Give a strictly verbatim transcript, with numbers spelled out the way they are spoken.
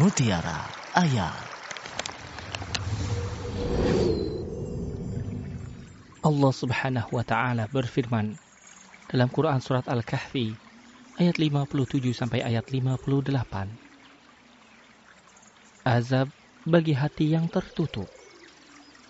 Mutiara Ayat. Allah Subhanahu wa taala berfirman dalam Quran surat Al-Kahfi ayat lima puluh tujuh sampai ayat lima puluh delapan. Azab bagi hati yang tertutup.